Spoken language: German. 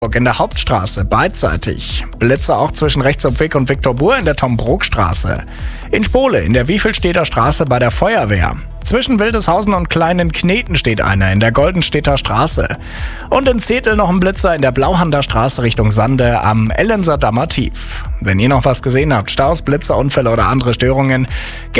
In der Hauptstraße beidseitig. Blitze auch zwischen Rechtsumweg und Viktor Buhr in der Tom-Bruck-Straße. In Spole in der Wiefelstädter Straße bei der Feuerwehr. Zwischen Wildeshausen und Kleinen Kneten steht einer in der Goldenstädter Straße. Und in Zetel noch ein Blitzer in der Blauhander Straße Richtung Sande am Ellenser Dammer Tief. Wenn ihr noch was gesehen habt, Staus, Blitzer, Unfälle oder andere Störungen,